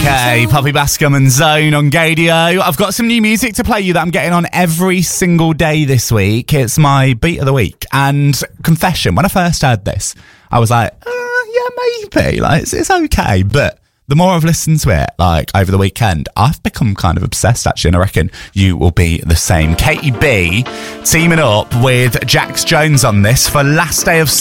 Okay, Poppy Bascom and Zone on Gadio. I've got some new music to play you that I'm getting on every single day this week. It's my beat of the week. And confession, when I first heard this, I was like, yeah, maybe. Like, it's okay. But the more I've listened to it, like, over the weekend, I've become kind of obsessed, actually, and I reckon you will be the same. Katie B teaming up with Jax Jones on this for Last Day of